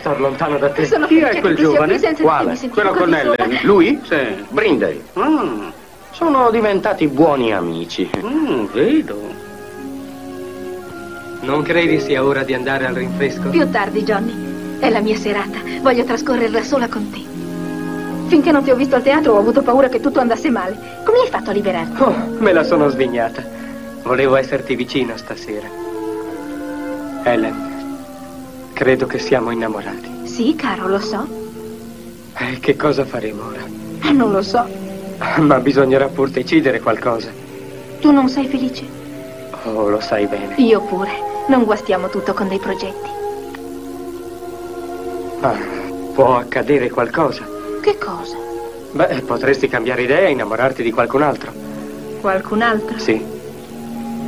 star lontano da te. Sono Chi felice è quel che tu sia giovane? qui senza Quale? di me sentire Quello con così sola. Ellen? Lui? Sì. Brindley. Ah, Sono diventati buoni amici. vedo. Non credi sia ora di andare al rinfresco? Più tardi, Johnny. È la mia serata. Voglio trascorrerla sola con te. Finché non ti ho visto al teatro ho avuto paura che tutto andasse male. Come hai fatto a liberarti? Oh, me la sono svignata. Volevo esserti vicino stasera. Ellen, credo che siamo innamorati. Sì, caro, lo so. Che cosa faremo ora? Non lo so. Ma bisognerà pur decidere qualcosa. Tu non sei felice? Oh, lo sai bene. Io pure. Non guastiamo tutto con dei progetti. Ma può accadere qualcosa. Che cosa? Beh, potresti cambiare idea e innamorarti di qualcun altro. Qualcun altro? Sì.